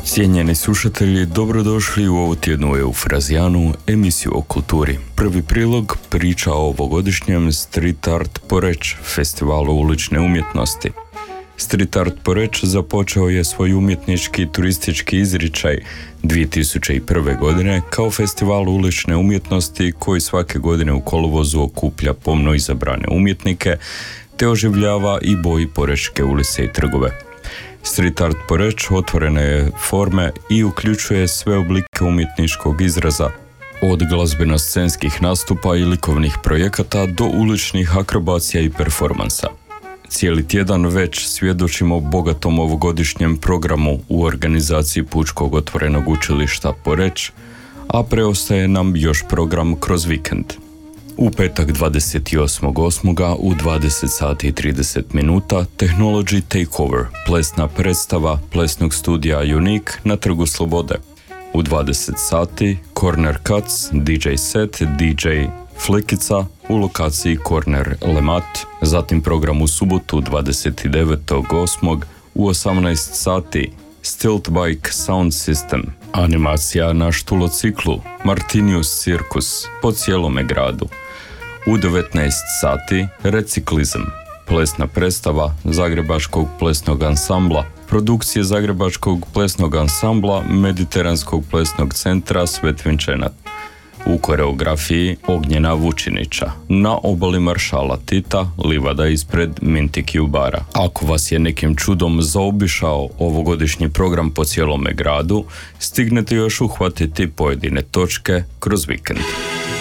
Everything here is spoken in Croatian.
Cijenjeni slušatelji, dobrodošli u ovu tjednu Eufrazijanu, emisiju o kulturi. Prvi prilog priča o ovogodišnjem Street Art Poreč, festivalu ulične umjetnosti. Street Art Poreč započeo je svoj umjetnički turistički izričaj 2001. godine kao festival ulične umjetnosti koji svake godine u kolovozu okuplja pomno izabrane umjetnike te oživljava i boji Porečke ulice i trgove. Street Art Poreč otvorene je forme i uključuje sve oblike umjetničkog izraza, od glazbeno-scenskih nastupa i likovnih projekata do uličnih akrobacija i performansa. Cijeli tjedan već svjedočimo bogatom ovogodišnjem programu u organizaciji Pučkog otvorenog učilišta Poreč, a preostaje nam još program kroz vikend. U petak 28.8. u 20 sati i 30 minuta Technology Takeover, plesna predstava plesnog studija Unique na Trgu Slobode. U 20 sati Corner Cuts, DJ set, DJ Flikica u lokaciji Corner Lemat, zatim program u subotu 29.8. u 18 sati Stilt Bike Sound System, animacija na štulociklu Martinius Circus po cijelome gradu. U 19 sati Reciklizam, plesna predstava Zagrebačkog plesnog ansambla, produkcije Zagrebačkog plesnog ansambla Mediteranskog plesnog centra Svetvinčenat. U koreografiji Ognjena Vučinića, na obali Maršala Tita, livada ispred Mintikiju bara. Ako vas je nekim čudom zaobišao ovogodišnji program po cijelome gradu, stignete još uhvatiti pojedine točke kroz vikend.